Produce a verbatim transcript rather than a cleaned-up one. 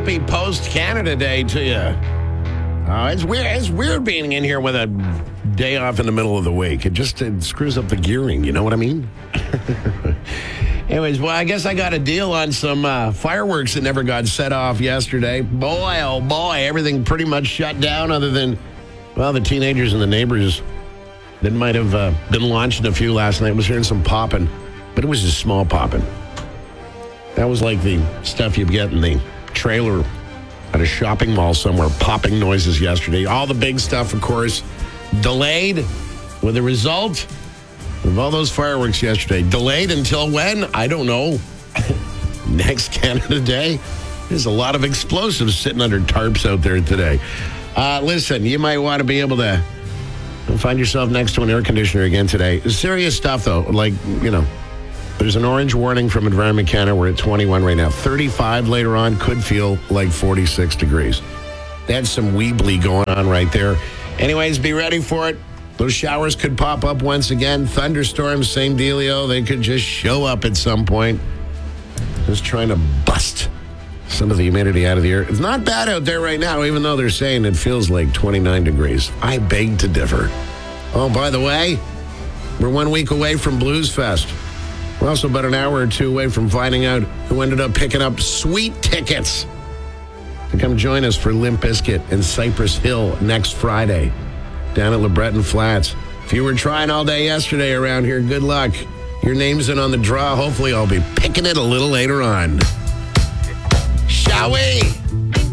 happy post-Canada Day to you. Uh, it's weird. It's weird being in here with a day off in the middle of the week. It just it screws up the gearing. You know what I mean? Anyways, well, I guess I got a deal on some uh, fireworks that never got set off yesterday. Boy, oh boy, everything pretty much shut down other than, well, the teenagers and the neighbors that might have uh, been launching a few last night. I was hearing some popping, but it was just small popping. That was like the stuff you get in the trailer at a shopping mall somewhere, popping noises yesterday. All the big stuff, of course, delayed with the result of all those fireworks yesterday. Delayed until when? I don't know. Next Canada Day. There's a lot of explosives sitting under tarps out there today. Uh, listen, you might want to be able to find yourself next to an air conditioner again today. Serious stuff, though. Like, you know, there's an orange warning from Environment Canada. We're at twenty-one right now. thirty-five later on, could feel like forty-six degrees. That's some Weebly going on right there. Anyways, be ready for it. Those showers could pop up once again. Thunderstorms, same dealio. They could just show up at some point. Just trying to bust some of the humidity out of the air. It's not bad out there right now, even though they're saying it feels like twenty-nine degrees. I beg to differ. Oh, by the way, we're one week away from Blues Fest. We're also about an hour or two away from finding out who ended up picking up sweet tickets to come join us for Limp Bizkit in Cypress Hill next Friday down at LeBreton Flats. If you were trying all day yesterday around here, good luck. Your name's in on the draw. Hopefully I'll be picking it a little later on. Shall we?